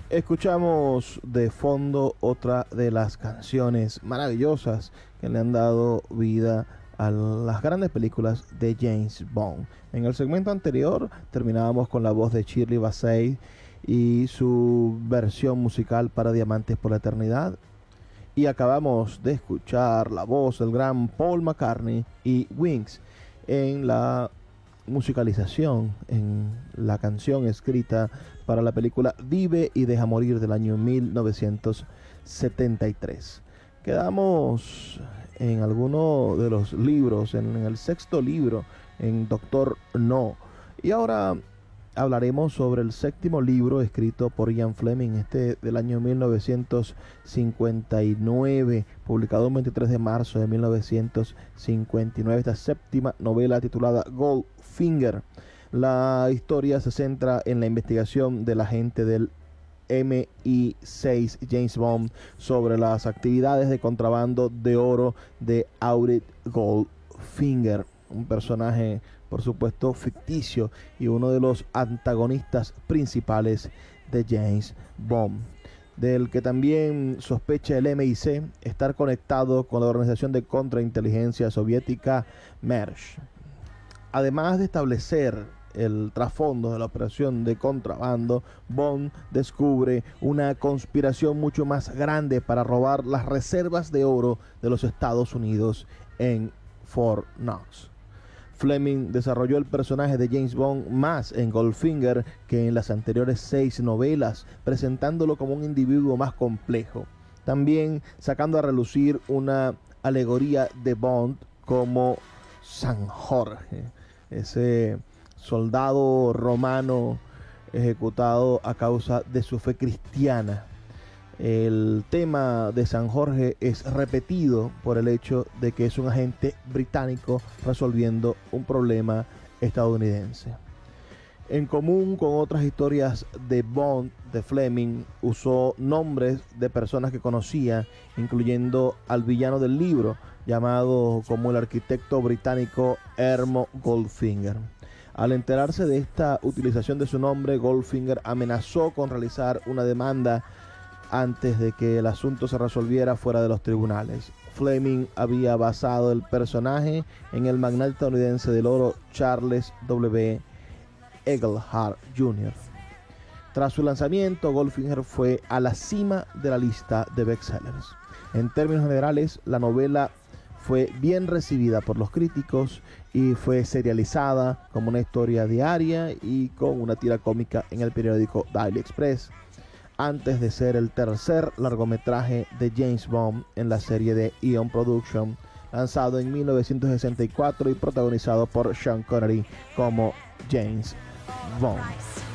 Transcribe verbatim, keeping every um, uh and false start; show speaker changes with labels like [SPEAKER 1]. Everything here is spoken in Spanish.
[SPEAKER 1] Escuchamos de fondo otra de las canciones maravillosas que le han dado vida a las grandes películas de James Bond. En el segmento anterior terminábamos con la voz de Shirley Bassey y su versión musical para Diamantes por la Eternidad. Y acabamos de escuchar la voz del gran Paul McCartney y Wings en la musicalización, en la canción escrita para la película Vive y Deja Morir del año mil novecientos setenta y tres. Quedamos en alguno de los libros, en, en el sexto libro, en Doctor No. Y ahora hablaremos sobre el séptimo libro escrito por Ian Fleming, este del año mil novecientos cincuenta y nueve, publicado el veintitrés de marzo de mil novecientos cincuenta y nueve, esta séptima novela titulada Goldfinger. La historia se centra en la investigación del agente del M I seis James Bond sobre las actividades de contrabando de oro de Audrey Goldfinger, un personaje por supuesto ficticio y uno de los antagonistas principales de James Bond, del que también sospecha el M I seis estar conectado con la organización de contrainteligencia soviética Mersh. Además de establecer el trasfondo de la operación de contrabando, Bond descubre una conspiración mucho más grande para robar las reservas de oro de los Estados Unidos en Fort Knox. Fleming desarrolló el personaje de James Bond más en Goldfinger que en las anteriores seis novelas, presentándolo como un individuo más complejo. También sacando a relucir una alegoría de Bond como San Jorge, ese soldado romano ejecutado a causa de su fe cristiana. El tema de San Jorge es repetido por el hecho de que es un agente británico resolviendo un problema estadounidense. En común con otras historias de Bond, de Fleming usó nombres de personas que conocía, incluyendo al villano del libro, llamado como el arquitecto británico Ermo Goldfinger. Al enterarse de esta utilización de su nombre, Goldfinger amenazó con realizar una demanda antes de que el asunto se resolviera fuera de los tribunales. Fleming había basado el personaje en el magnate estadounidense del oro Charles W. Engelhart junior Tras su lanzamiento, Goldfinger fue a la cima de la lista de bestsellers. En términos generales, la novela fue bien recibida por los críticos y fue serializada como una historia diaria y con una tira cómica en el periódico Daily Express, antes de ser el tercer largometraje de James Bond en la serie de Eon Production, lanzado en mil novecientos sesenta y cuatro y protagonizado por Sean Connery como James Bond.